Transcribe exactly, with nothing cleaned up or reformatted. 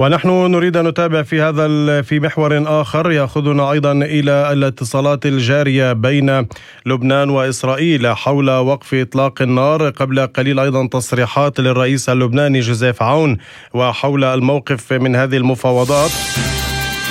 ونحن نريد أن نتابع في هذا في محور آخر يأخذنا أيضا إلى الاتصالات الجارية بين لبنان وإسرائيل حول وقف إطلاق النار. قبل قليل أيضا تصريحات للرئيس اللبناني جوزيف عون وحول الموقف من هذه المفاوضات.